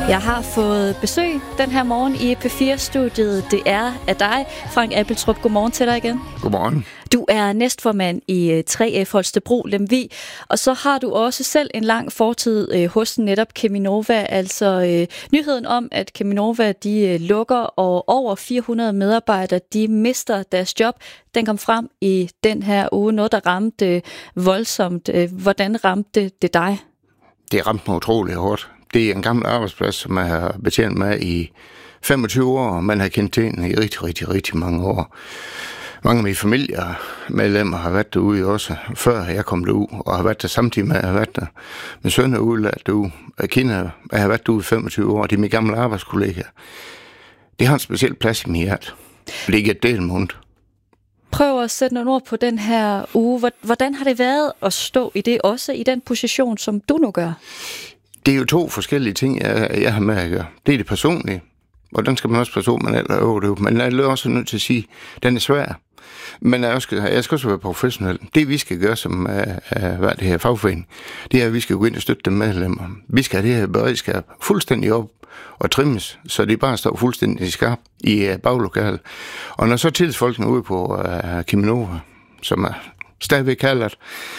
Jeg har fået besøg den her morgen i P4-studiet. Det er af dig, Frank Appeltrup. Godmorgen til dig igen. Godmorgen. Du er næstformand i 3F Holstebro Lemvig, og så har du også selv en lang fortid hos netop Cheminova, altså nyheden om, at Cheminova de lukker, og over 400 medarbejdere de mister deres job. Den kom frem i den her uge, noget der ramte voldsomt. Hvordan ramte det dig? Det ramte mig utroligt hårdt. Det er en gammel arbejdsplads, som jeg har betjent med i 25 år, og man har kendt til den i rigtig mange år. Mange af mine familiemedlemmer har været derude også, før jeg kom derud, og har været der samtidig med, at jeg har været der. Min søn er udlært derude. Jeg kender, jeg har været derude i 25 år. Det er mine gamle arbejdskollegaer. Det har en speciel plads i mit hjerte. Det er ikke et del måned. Prøv at sætte nogle ord på den her uge. Hvordan har det været at stå i det, også i den position, som du nu gør? Det er jo to forskellige ting, jeg har med at gøre. Det er det personlige, og den skal man også passe man eller overdøve. Men jeg er også nødt til at sige, at den er svær. Men jeg skal også være professionel. Det vi skal gøre som det her fagforening, det er, at vi skal gå ind og støtte dem medlemmer. Vi skal have det her beredskab fuldstændig op og trimmes, så det bare står fuldstændig skarp i baglokalet. Og når så tilsfolkene ude på Cheminova, som er stadigvæk kaldet,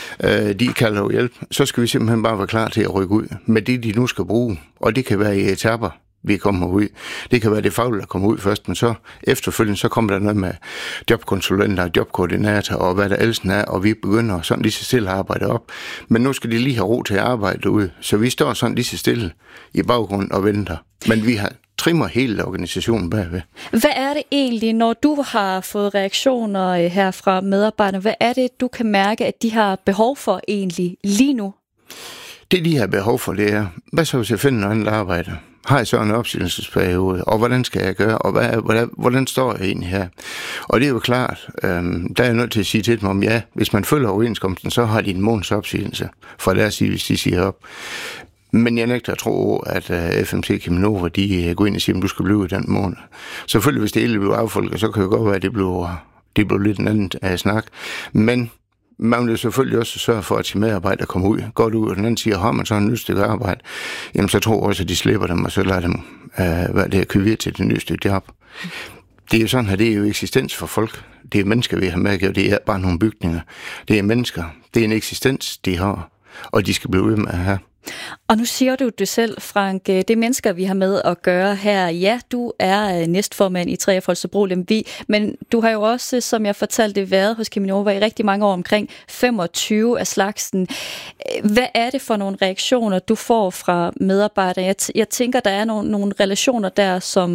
de kalder jo hjælp, så skal vi simpelthen bare være klar til at rykke ud med det, de nu skal bruge. Og det kan være i etaper, vi kommer ud. Det kan være det faglige, der kommer ud først, men så efterfølgende, så kommer der noget med jobkonsulenter, jobkoordinator og hvad der ellers er, og vi begynder sådan lige så stille at arbejde op. Men nu skal de lige have ro til at arbejde derude, så vi står sådan lige så stille i baggrunden og venter. Men vi har trimmer hele organisationen bagved. Hvad er det egentlig, når du har fået reaktioner her fra medarbejderne, hvad er det, du kan mærke, at de har behov for egentlig lige nu? Det, de har behov for, det er, hvad så hvis jeg finder noget andet arbejde? Har jeg så en opsigelsesperiode, og hvordan skal jeg gøre, og hvordan står jeg egentlig her? Og det er jo klart, der er jeg nødt til at sige til dem om, ja, hvis man følger overenskomsten, så har de en måneds opsigelse fra deres side, hvis de siger op. Men jeg nægter at tro, at FMC Cheminova, de går ind og siger, at du skal blive i den måned. Selvfølgelig, hvis det hele bliver affolket, så kan det godt være, at det bliver lidt en anden snak. Men man vil selvfølgelig også sørge for, at de medarbejdere kommer ud, godt ud, og den anden siger, har man så en nyt stykke arbejde, jamen så tror jeg også, at de slipper dem, og så lader dem købe videre til det nye stykke job. Det er jo sådan, at det er jo eksistens for folk. Det er mennesker, vi har med at gøre. Det er bare nogle bygninger. Det er mennesker. Det er en eksistens, de har, og de skal blive ved med at have. Og nu siger du det selv, Frank, det er mennesker, vi har med at gøre her. Ja, du er næstformand i 3F Holstebro Lemvig, men du har jo også, som jeg fortalte, været hos Cheminova i rigtig mange år, omkring 25 af slagsen. Hvad er det for nogle reaktioner, du får fra medarbejdere? Jeg tænker, der er nogle relationer der,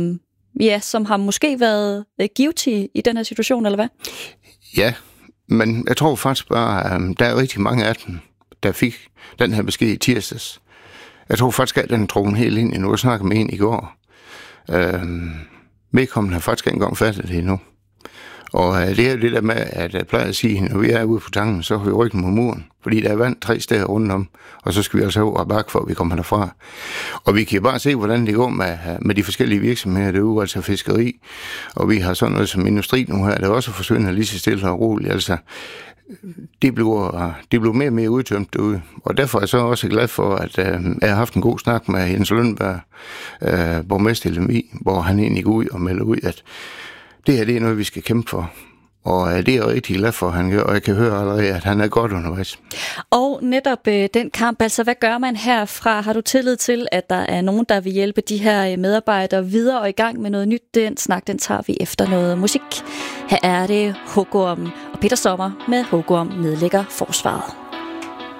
som har måske været givtige i den her situation, eller hvad? Ja, men jeg tror faktisk bare, der er rigtig mange af dem, der fik den her besked i tirsdags. Jeg tror faktisk, at den drog helt ind endnu. Jeg snakkede med en i går. Vedkommende har faktisk ikke engang fattet det endnu. Og det er jo det der med, at jeg plejer at sige, når vi er ude på tangen, så har vi ryggen mod muren. Fordi der er vand 3 steder rundt om, og så skal vi altså over og bakke for, at vi kommer derfra. Og vi kan bare se, hvordan det går med de forskellige virksomheder derude, altså fiskeri. Og vi har sådan noget som industri nu her, der også forsvinder lige så stille og roligt. Altså, det bliver mere og mere udtømt derude. Og derfor er jeg så også glad for, at jeg har haft en god snak med Jens Lønberg, borgmester i Lemvig, hvor han egentlig går ud og melder ud, at det her det er noget, vi skal kæmpe for. Og det er jeg rigtig glad for, at han gør, og jeg kan høre allerede, at han er godt undervejs. Og netop den kamp, altså hvad gør man herfra? Har du tillid til, at der er nogen, der vil hjælpe de her medarbejdere videre og i gang med noget nyt? Den snak, den tager vi efter noget musik. Her er det Hugorm og Peter Sommer med Hugorm nedlægger forsvaret.